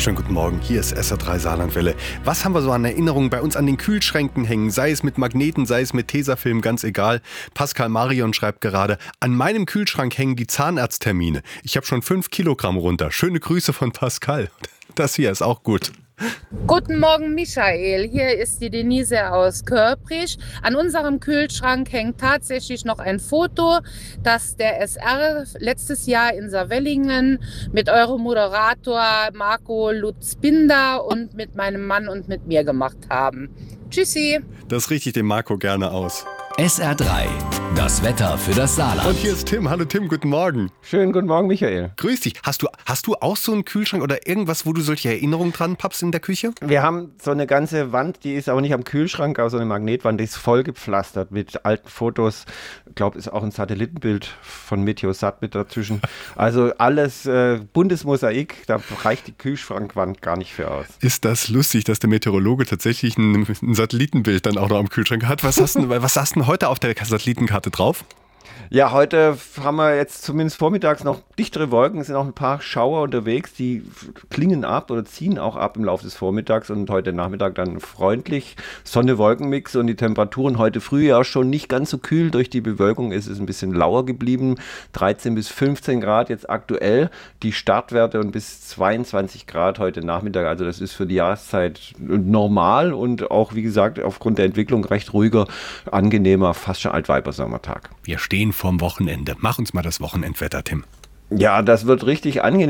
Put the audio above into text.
Schönen guten Morgen, hier ist SR3 Saarlandwelle. Was haben wir so an Erinnerungen bei uns an den Kühlschränken hängen? Sei es mit Magneten, sei es mit Tesafilm, ganz egal. Pascal Marion schreibt gerade, an meinem Kühlschrank hängen die Zahnarzttermine. Ich habe schon 5 Kilogramm runter. Schöne Grüße von Pascal. Das hier ist auch gut. Guten Morgen, Michael. Hier ist die Denise aus Körprich. An unserem Kühlschrank hängt tatsächlich noch ein Foto, das der SR letztes Jahr in Saarwellingen mit eurem Moderator Marco Lutz-Binder und mit meinem Mann und mit mir gemacht haben. Tschüssi. Das richte ich dem Marco gerne aus. SR3, das Wetter für das Saarland. Und hier ist Tim. Hallo Tim, guten Morgen. Schönen guten Morgen, Michael. Grüß dich. Hast du auch so einen Kühlschrank oder irgendwas, wo du solche Erinnerungen dran pappst in der Küche? Wir haben so eine ganze Wand, die ist aber nicht am Kühlschrank, aber so eine Magnetwand, die ist voll gepflastert mit alten Fotos. Ich glaube, ist auch ein Satellitenbild von Meteosat mit dazwischen. Also alles buntes Mosaik, da reicht die Kühlschrankwand gar nicht für aus. Ist das lustig, dass der Meteorologe tatsächlich ein Satellitenbild dann auch noch am Kühlschrank hat? Was hast du denn heute auf der Satellitenkarte drauf? Ja, heute haben wir jetzt zumindest vormittags noch dichtere Wolken. Es sind auch ein paar Schauer unterwegs, die klingen ab oder ziehen auch ab im Laufe des Vormittags und heute Nachmittag dann freundlich. Sonne-Wolken-Mix und die Temperaturen heute früh ja schon nicht ganz so kühl. Durch die Bewölkung ist es ein bisschen lauer geblieben. 13 bis 15 Grad jetzt aktuell. Die Startwerte und bis 22 Grad heute Nachmittag. Also das ist für die Jahreszeit normal und auch, wie gesagt, aufgrund der Entwicklung recht ruhiger, angenehmer, fast schon Altweibersommertag. Wir stehen vorm Wochenende. Mach uns mal das Wochenendwetter, Tim. Ja, das wird richtig angenehm.